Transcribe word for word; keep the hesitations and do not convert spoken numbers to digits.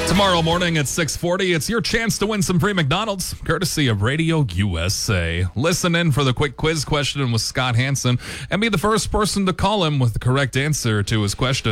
Tomorrow morning at six forty, it's your chance to win some free McDonald's, courtesy of Radio U S A. Listen in for the quick quiz question with Scott Hansen and be the first person to call him with the correct answer to his question.